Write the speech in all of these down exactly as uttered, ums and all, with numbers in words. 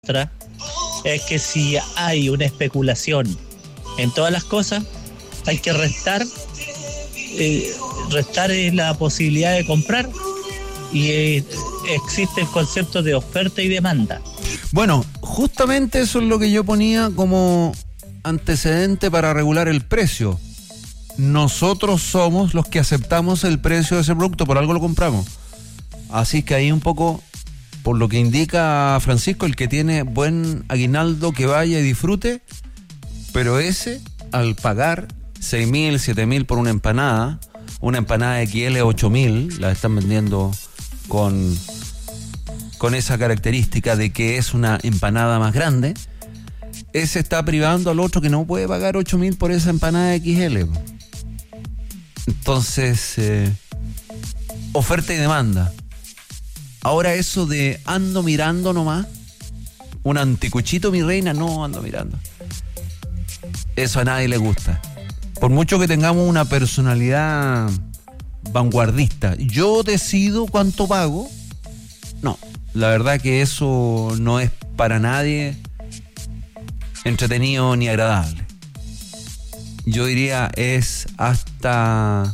otra es que si hay una especulación en todas las cosas, hay que restar, eh, restar es la posibilidad de comprar y eh, existe el concepto de oferta y demanda. Bueno, justamente eso es lo que yo ponía como antecedente para regular el precio. Nosotros somos los que aceptamos el precio de ese producto, por algo lo compramos. Así que ahí un poco, por lo que indica Francisco, el que tiene buen aguinaldo que vaya y disfrute, pero ese al pagar seis mil, siete mil por una empanada, una empanada X L ocho mil, la están vendiendo con, con esa característica de que es una empanada más grande, ese está privando al otro que no puede pagar ocho mil por esa empanada X L. Entonces, eh, oferta y demanda. Ahora eso de ando mirando nomás, un anticuchito mi reina, no ando mirando. Eso a nadie le gusta. Por mucho que tengamos una personalidad vanguardista, yo decido cuánto pago. No, la verdad que eso no es para nadie entretenido ni agradable. Yo diría es hasta...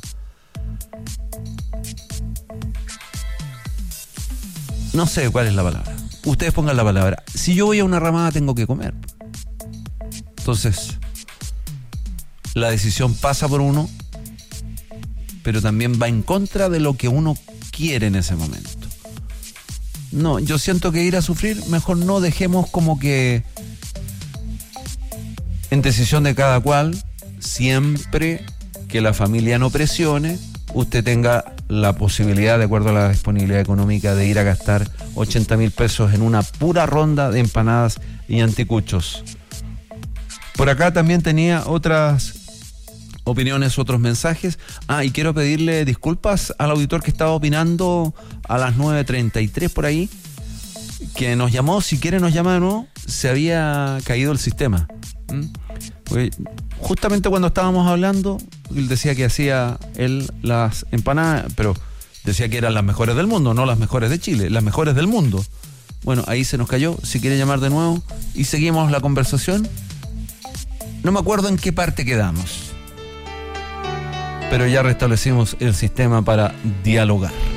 no sé cuál es la palabra. Ustedes pongan la palabra. Si yo voy a una ramada tengo que comer. Entonces, la decisión pasa por uno, pero también va en contra de lo que uno quiere en ese momento. No, yo siento que ir a sufrir, mejor no dejemos como que en decisión de cada cual, siempre que la familia no presione, usted tenga la posibilidad, de acuerdo a la disponibilidad económica, de ir a gastar ochenta mil pesos en una pura ronda de empanadas y anticuchos. Por acá también tenía otras opiniones, otros mensajes. Ah, y quiero pedirle disculpas al auditor que estaba opinando a las nueve treinta y tres por ahí, que nos llamó. Si quiere nos llama de nuevo. Se había caído el sistema. ¿Mm? Pues justamente cuando estábamos hablando, él decía que hacía él las empanadas, pero decía que eran las mejores del mundo, no las mejores de Chile, las mejores del mundo. Bueno, ahí se nos cayó. Si quiere llamar de nuevo y seguimos la conversación. No me acuerdo en qué parte quedamos, pero ya restablecimos el sistema para dialogar.